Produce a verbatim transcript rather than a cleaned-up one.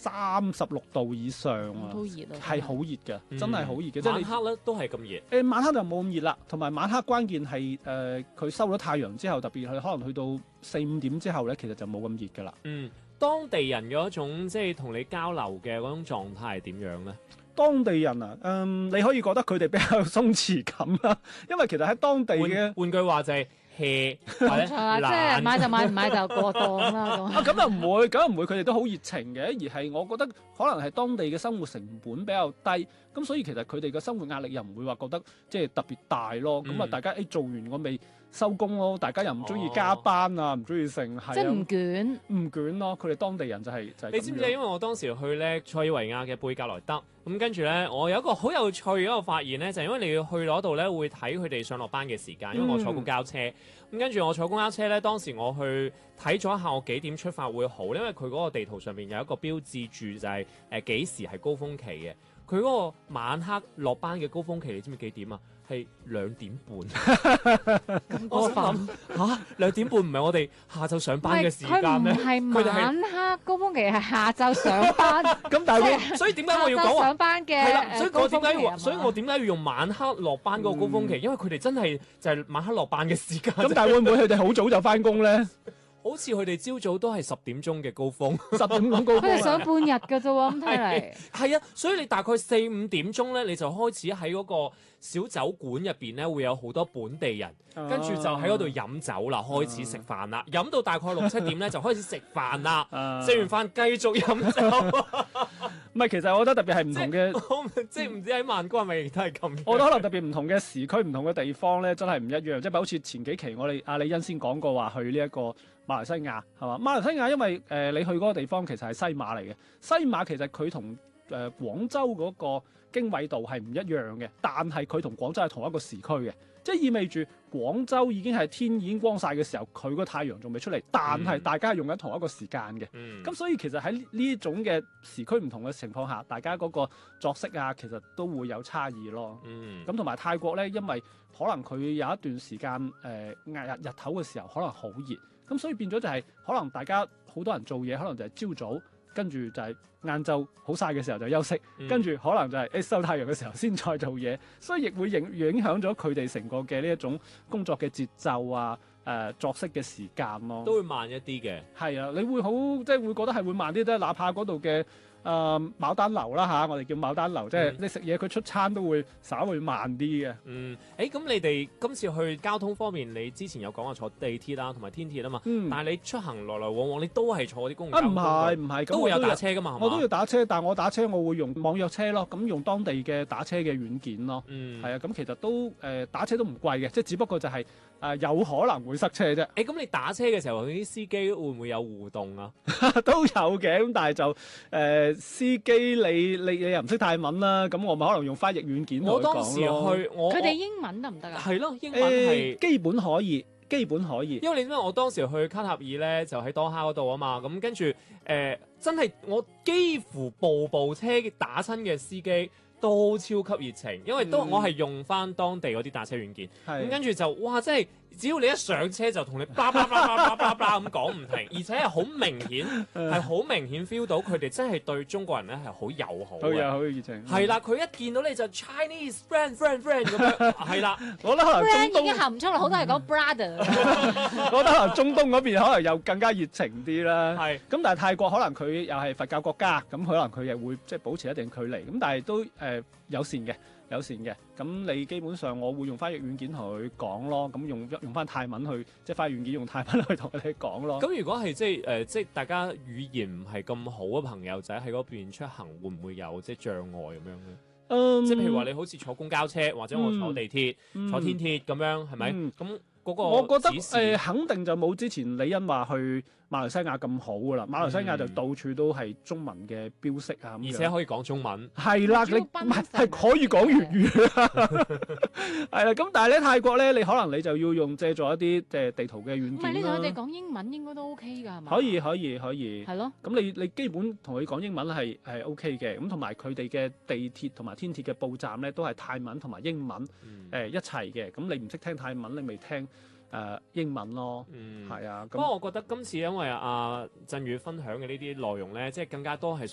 三十六度以上啊， 都熱啊， 係好熱嘅， 嗯真係好熱嘅。即係晚你黑咧都係咁熱。 誒晚黑就冇咁熱啦，同埋晚黑關鍵係誒佢收咗太陽之後，特別係可能去到四五點之後咧，其實就冇咁熱噶啦。 嗯，當地人嘅一種即係同你交流嘅嗰種狀態係點樣咧？ 當地人啊，嗯，你可以覺得佢哋比較鬆弛感啦，因為其實喺當地嘅換換句話就係 hea 或者冇錯啊，即係買就買，唔買就過檔啦咁。 啊，咁又唔會，咁又唔會，佢哋都好熱情嘅，而係我覺得可能係當地嘅生活成本比較低，咁所以其實佢哋嘅生活壓力又唔會話覺得即係特別大咯。咁啊、 嗯， 大家誒、欸、做完我未收工咯，大家又唔中意加班啊，唔中意剩，係即係唔啊， 捲。 唔捲咯。佢哋當地人就係、就係、 你知唔知？因為我當時去咧塞爾維亞嘅貝格萊德，咁跟住咧，我有一個好有趣嘅一個發現咧，就係、因為你要去嗰度咧，會睇佢哋上落班嘅時間，因為我坐公交車，咁、嗯、跟住我坐公交車咧，當時我去睇咗一下我幾點出發會好，因為佢嗰個地圖上面有一個標誌住就係誒幾時係高峰期嘅，佢嗰個晚黑落班嘅高峰期，你知唔知幾點啊？係兩點半， 咁過分嚇兩點半唔係我哋下晝上班嘅時佢唔間咩？ 係佢哋係晚黑高峰期，係下晝上班。 咁，但係所以點解我要講話下晝上班嘅係啦？所以我點解要要？ 所以我點解要用晚黑落班嗰個高峰期？ 嗯因為佢哋真係就係晚黑落班嘅時間。 咁，但係會唔會佢哋好早就翻工咧？ 好似佢哋朝早都係十點鐘嘅高峰， 十點咁高佢峰啊！ 哋上半日嘅啫喎，咁睇嚟。 係啊，所以你大概四五點鐘咧，你就開始喺嗰個小酒館入邊咧，會有好多本地人， 啊跟住就喺嗰度飲酒啦，開始食飯啦，飲到大概六七點咧就開始食飯啦， 啊食完飯繼續飲酒。 唔係，其實我覺得特別係唔同嘅。 我即係唔知喺曼谷係咪亦都係咁樣？ 我覺得可能特別唔同嘅時區、唔同嘅地方咧，真係唔一樣。即係好似前幾期我哋阿李欣先講過話去呢一個馬來西亞係嘛？馬來西亞因為誒、呃、你去嗰個地方其實係西馬嚟嘅，西馬其實佢同誒廣州嗰個經緯度係唔一樣嘅，但係佢同廣州係同一個時區嘅，即係意味住廣州已經係天已經光晒嘅時候，佢個太陽仲未出嚟，但係大家係用緊同一個時間嘅。咁、 嗯、 所以其實喺呢種嘅時區唔同嘅情況下，大家嗰個作息啊，其實都會有差異咯。 嗯， 咁同埋泰國咧，因為可能佢有一段時間誒日日日頭嘅時候可能好熱，咁所以變咗就係可能大家好多人做嘢，可能就係朝早，跟住就係晏晝好曬嘅時候就休息， 嗯、 跟住可能就係誒收太陽嘅時候先再做嘢，所以亦會影影響咗佢哋成個嘅呢一種工作嘅節奏啊，誒、呃、作息嘅時間咯， 都會慢一啲嘅。 係啊，你會好即係會覺得係會慢啲啫，哪怕嗰度嘅。誒、呃、牡丹樓啦嚇，我哋叫牡丹樓，即係、嗯、你食嘢佢出餐都會稍會慢啲嘅。 嗯，誒咁你哋今次去交通方面，你之前有講話坐地鐵啦，同埋天鐵啊嘛。 嗯。但係你出行來來往往，你都係坐啲公共啊， 交通。 唔係唔係， 都會有打車㗎嘛？ 我都要打車，但係我打車我會用網約車咯，咁用當地嘅打車嘅軟件咯。 嗯。 係啊，咁其實都誒、呃、打車都唔貴嘅，即係只不過就係、是、誒、呃、有可能會塞車啫。 誒咁你打車嘅時候，啲司機會唔會有互動啊？ 都有嘅，咁但係就誒、呃、司機。你你你又唔識泰文啦，咁我咪可能用翻譯軟件同佢講咯。 我當時去，我佢哋英文得唔得啊？ 係咯，英文係、 呃、基本可以，基本可以。 因為你知唔知我當時去卡塔爾咧，就喺多哈嗰度啊嘛，咁跟住誒、呃，真係我幾乎部部車打親嘅司機都超級熱情，因為都、嗯、我係用翻當地嗰啲打車軟件，咁跟住就哇，真係只要你一上車就同你叭叭叭叭叭叭咁講唔停，而且係好明顯係好明顯 feel 到佢哋真係對中國人咧係好友好嘅， 好有好熱情。 係啦，佢一見到你就 Chinese friend friend friend 咁樣，係啦， 我覺得可能 friend 中東已經含唔出嚟，好多係講 brother。 我覺得可能中東嗰邊可能又更加熱情啲啦。 係， 咁但係泰國可能佢又係佛教國家，咁可能佢又會即係保持一定距離，咁但係都誒、呃、友善嘅。友善嘅，咁你基本上我會用翻譯軟件同佢講咯，咁用用翻泰文去，即係翻譯軟件用泰文去同佢哋講咯。 咁如果係即係誒，即係大家語言唔係咁好嘅朋友仔喺嗰邊出行，會唔會有即係障礙咁樣咧？ 嗯， 即係譬如話你好似坐公交車或者我坐地鐵、 嗯、 坐天鐵咁樣，係咪？咁、 嗯嗰個我覺得誒、 呃、 肯定就冇之前李欣話去馬來西亞咁好噶啦，馬來西亞就到處都係中文嘅標識啊， 而且可以講中文。 係啦，你唔係係可以講粵語啦，係啦。咁但係咧泰國咧，你可能你就要用借助一啲即係地圖嘅軟件啦。唔係， 你同佢哋講英文應該都 OK 㗎，係嘛？ 可以可以可以。 係咯。 咁你你基本同佢講英文係係 OK 嘅，咁同埋佢哋嘅地鐵同埋天鐵嘅報站咧都係泰文同埋英文誒、 嗯呃、一齊嘅。咁你唔識聽泰文，你咪聽。誒、呃、英文咯，嗯，係啊。 不過我覺得今次因為阿振宇分享嘅呢啲內容咧，即係更加多係